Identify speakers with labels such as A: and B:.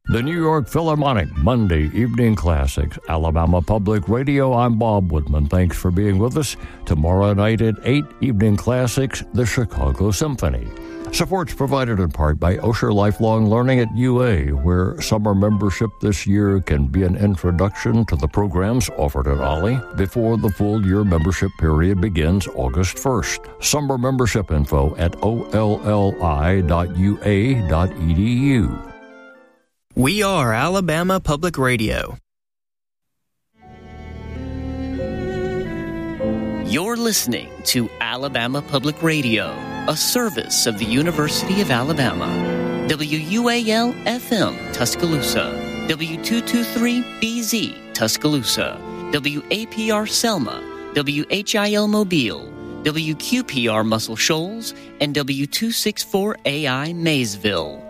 A: The New York Philharmonic Monday Evening Classics, Alabama Public Radio. I'm Bob Woodman. Thanks for being with us. Tomorrow night at 8, Evening Classics, the Chicago Symphony. Support's provided in part by Osher Lifelong Learning at UA, where summer membership this year can be an introduction to the programs offered at Ollie before the full year membership period begins August 1st. Summer membership info at olli.ua.edu.
B: We are Alabama Public Radio. You're listening to Alabama Public Radio, a service of the University of Alabama. WUAL-FM Tuscaloosa, W223BZ Tuscaloosa, WAPR Selma, WHIL Mobile, WQPR Muscle Shoals, and W264AI Maysville.